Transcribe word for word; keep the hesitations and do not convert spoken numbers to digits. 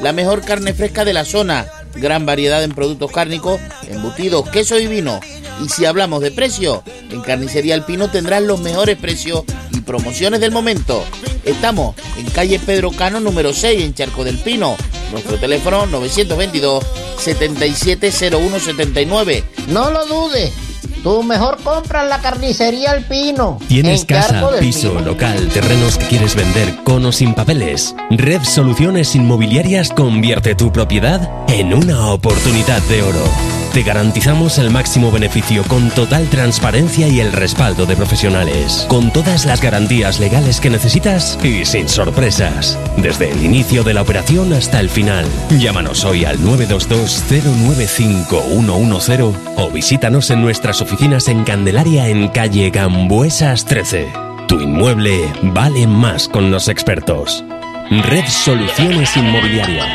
la mejor carne fresca de la zona, gran variedad en productos cárnicos, embutidos, queso y vino. Y si hablamos de precio, en Carnicería El Pino tendrás los mejores precios y promociones del momento. Estamos en calle Pedro Cano número seis, en Charco del Pino. Nuestro teléfono nueve dos dos, siete siete cero uno siete nueve. No lo dudes, tú mejor compras en la Carnicería El Pino. ¿Tienes en casa, Charco del piso, Pino. local, terrenos que quieres vender con o sin papeles? Red Soluciones Inmobiliarias convierte tu propiedad en una oportunidad de oro. Te garantizamos el máximo beneficio con total transparencia y el respaldo de profesionales, con todas las garantías legales que necesitas y sin sorpresas, desde el inicio de la operación hasta el final. Llámanos hoy al nueve dos dos, cero nueve cinco uno uno cero o visítanos en nuestras oficinas en Candelaria, en calle Gambuesas trece. Tu inmueble vale más con los expertos. Red Soluciones Inmobiliarias.